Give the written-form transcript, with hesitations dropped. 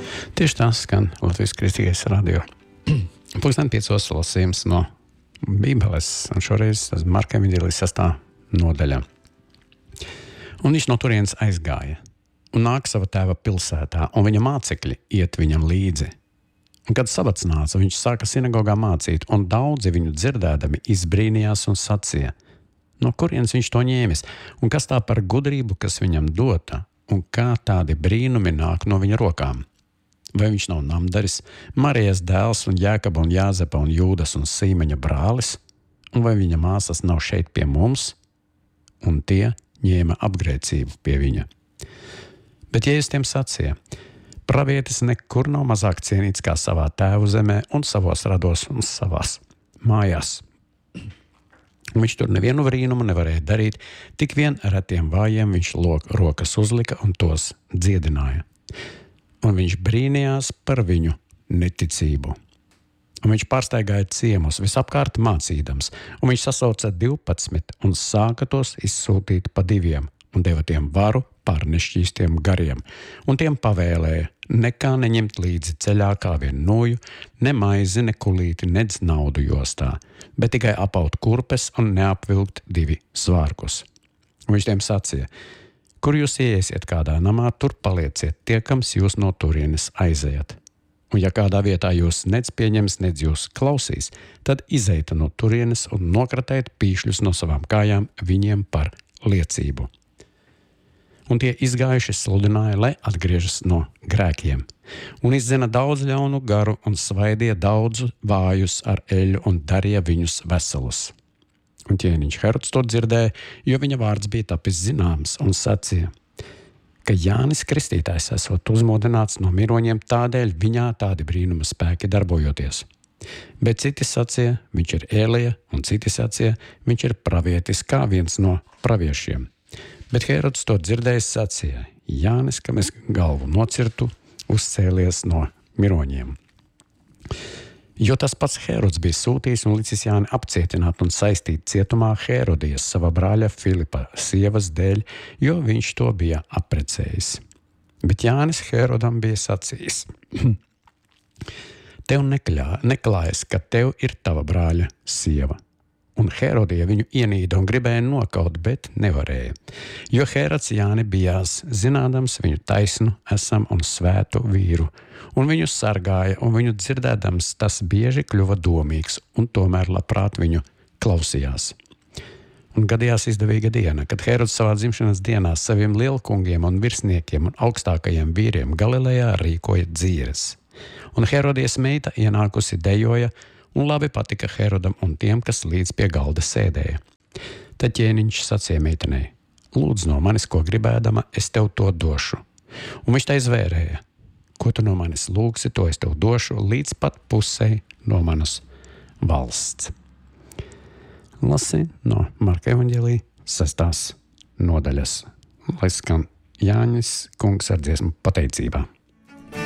Tieši tā skan Latvijas Kristīgais radio. Pulksten 5 lasījums no Bībeles, un šoreiz tas Marka evaņģēlijas 6. nodaļa. Un viņš no turienes aizgāja, un nāk sava tēva pilsētā, un viņa mācekļi iet viņam līdzi. Un kad sabats nāca, viņš sāka sinagogā mācīt, un daudzi viņu dzirdēdami izbrīnījās un sacīja, no kurienes viņš to ņēmis, un kas tā par gudrību, kas viņam dota, un kā tādi brīnumi nāk no viņa rokām. Vai viņš nav namdaris, Marijas dēls un Jēkaba un Jāzepa un Jūdas un Sīmeņa brālis, un vai viņa māsas nav šeit pie mums? Un tie ņēma apgrēcību pie viņa. Bet Jēzus tiem sacīja, pravietis nekur nav mazāk cienīts kā savā tēvu zemē un savos rados un savās mājās. Un viņš tur nevienu brīnumu nevarēja darīt, tik vien retiem vājiem viņš rokas uzlika un tos dziedināja. Un viņš brīnījās par viņu neticību. Un viņš pārstaigāja ciemus visapkārt mācīdams, un viņš sasauca 12 un sāka tos izsūtīt pa 2 un deva tiem varu pār nešķīstiem gariem, un tiem pavēlēja nekā neņemt līdzi ceļā kā vien noju, ne maizi, ne kulīti, nedz naudu jostā, bet tikai apaut kurpes un neapvilkt 2 svārkus. Un viņš tiem sacīja, kur jūs ieiesiet kādā namā, tur palieciet tiekams jūs no turienes aizejat. Un ja kādā vietā jūs nedz pieņems, nedz jūs klausīs, tad izeita no turienes un nokratēt pīšļus no savām kājām viņiem par liecību. Un tie izgājuši sludināja, lai atgriežas no grēkiem. Un izdzina daudz ļaunu garu un svaidīja daudzu vājus ar eļu un darīja viņus veselus. Un ķēniņš Herods to dzirdēja, jo viņa vārds bija tapis zināms, un sacīja, ka Jānis Kristītājs esot uzmodināts no miroņiem, tādēļ viņā tādi brīnuma spēki darbojoties. Bet citi sacīja, viņš ir Ēlija, un citi sacīja, viņš ir pravietis kā viens no praviešiem. Bet Herods to dzirdējis sacīja, Jānis, kam es galvu nocirtu, uzcēlies no miroņiem. Jo tas pats Herods bija sūtījis un licis Jāni apcietināt un saistīt cietumā Herodijas sava brāļa Filipa sievas dēļ, jo viņš to bija apprecējis. Bet Jānis Herodam bija sacījis, tev neklājas, ka tev ir tava brāļa sieva. Un Herodija viņu ienīda un gribēja nokaut, bet nevarēja. Jo Herods Jāni bijās, zinādams viņu taisnu, esam un svētu vīru, un viņu sargāja, un viņu dzirdēdams tas bieži kļuva domīgs, un tomēr labprāt viņu klausījās. Un gadījās izdevīga diena, kad Herods savā dzimšanas dienā saviem lielkungiem un virsniekiem un augstākajiem vīriem Galilejā rīkoja dzīres. Un Herodijas meita ienākusi dejoja, un labi patika Herodam un tiem, kas līdz pie galda sēdēja. Tad ķēniņš sacīja meitenei, lūdz no manis, ko gribēdama, es tev to došu. Un viņš tai zvērēja, ko tu no manis lūgsi, to es tev došu līdz pat pusei no manas valsts. Lasi no Marka evaņģēlija 6. nodaļas, lai skan Jānis kungs ar dziesmu pateicībā.